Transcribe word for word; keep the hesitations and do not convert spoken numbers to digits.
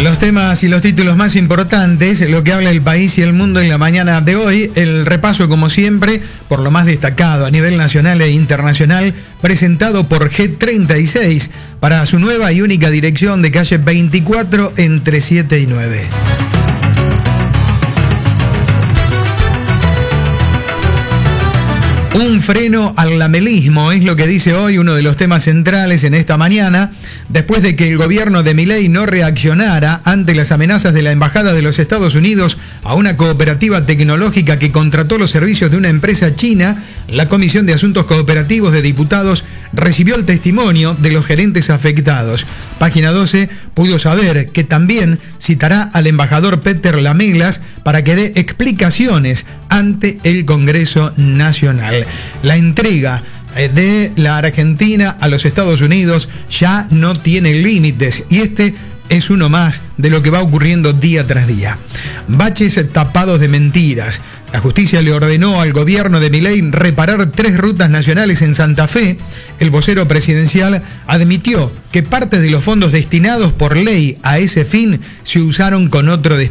Los temas y los títulos más importantes, lo que habla el país y el mundo en la mañana de hoy, el repaso como siempre por lo más destacado a nivel nacional e internacional, presentado por G treinta y seis para su nueva y única dirección de calle veinticuatro entre siete y nueve. Un freno al lamelismo es lo que dice hoy uno de los temas centrales en esta mañana, después de que el gobierno de Milei no reaccionara ante las amenazas de la Embajada de los Estados Unidos a una cooperativa tecnológica que contrató los servicios de una empresa china. La Comisión de Asuntos Cooperativos de Diputados recibió el testimonio de los gerentes afectados. Página doce pudo saber que también citará al embajador Peter Lamelas para que dé explicaciones ante el Congreso Nacional. La entrega de la Argentina a los Estados Unidos ya no tiene límites y este es uno más de lo que va ocurriendo día tras día. Baches tapados de mentiras. La justicia le ordenó al gobierno de Milei reparar tres rutas nacionales en Santa Fe. El vocero presidencial admitió que parte de los fondos destinados por ley a ese fin se usaron con otro destino.